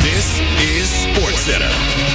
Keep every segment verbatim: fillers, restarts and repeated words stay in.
This is SportsCenter.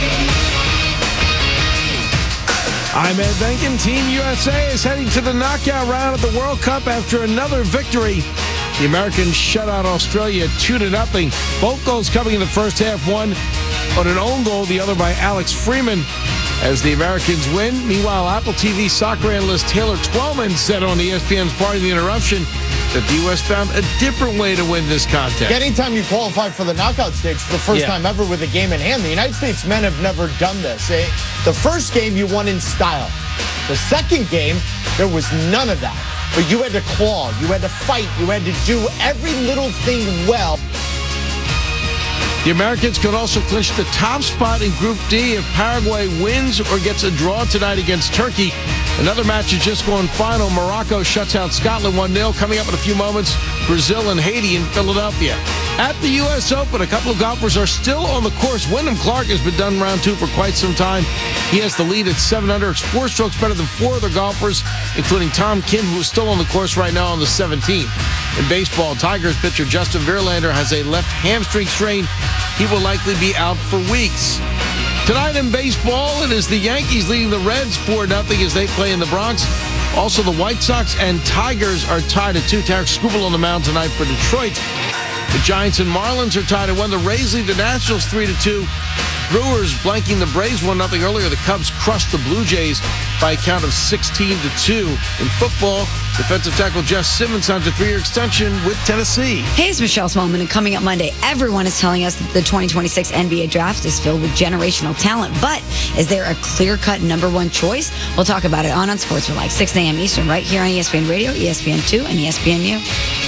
I'm Ed Benkin. Team U S A is heading to the knockout round of the World Cup after another victory. The Americans shut out Australia two to nothing. Both goals coming in the first half, one on an own goal, the other by Alex Freeman as the Americans win. Meanwhile, Apple T V soccer analyst Taylor Twellman said on E S P N's Part of the Interruption that the U S found a different way to win this contest. Anytime you qualify for the knockout stage for the first Yeah. time ever with a game in hand, the United States men have never done this. Eh, The first game you won in style. The second game, there was none of that. But you had to claw, you had to fight, you had to do every little thing well. The Americans could also clinch the top spot in Group D if Paraguay wins or gets a draw tonight against Turkey. Another match is just going final. Morocco shuts out Scotland one nil. Coming up in a few moments, Brazil and Haiti in Philadelphia. At the U S Open, a couple of golfers are still on the course. Wyndham Clark has been done round two for quite some time. He has the lead at seven under. It's four strokes better than four other golfers, including Tom Kim, who's still on the course right now on the seventeenth. In baseball, Tigers pitcher Justin Verlander has a left hamstring strain. He will likely be out for weeks. Tonight in baseball, it is the Yankees leading the Reds four nothing as they play in the Bronx. Also, the White Sox and Tigers are tied at two. Tarek Skubal on the mound tonight for Detroit. The Giants and Marlins are tied at one. The Rays lead the Nationals three to two. Brewers blanking the Braves one nothing earlier. The Cubs crushed the Blue Jays by a count of sixteen to two. In football, defensive tackle Jeff Simmons signs a three-year extension with Tennessee. Hey, it's Michelle Smallman, and coming up Monday, everyone is telling us that the twenty twenty-six N B A draft is filled with generational talent. But is there a clear-cut number one choice? We'll talk about it on On Sports for like six a.m. Eastern, right here on E S P N Radio, E S P N two, and E S P N U.